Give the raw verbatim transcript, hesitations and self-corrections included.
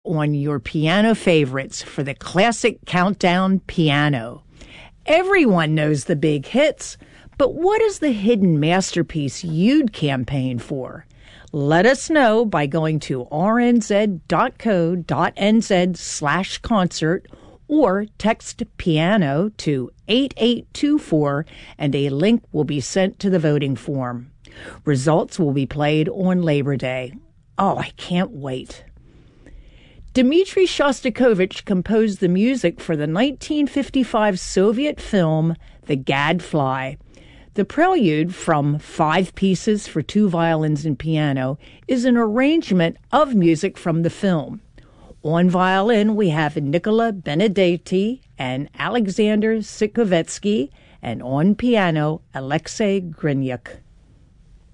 on your piano favorites for the Classic Countdown Piano. Everyone knows the big hits, but what is the hidden masterpiece you'd campaign for? Let us know by going to rnz.co.nz slash concert or text piano to eight eight two four and a link will be sent to the voting form. Results will be played on Labor Day. Oh, I can't wait. Dmitri Shostakovich composed the music for the nineteen fifty-five Soviet film The Gadfly. The prelude from Five Pieces for Two Violins and Piano is an arrangement of music from the film. On violin, we have Nicola Benedetti and Alexander Sikovetsky, and on piano, Alexei Grinyuk.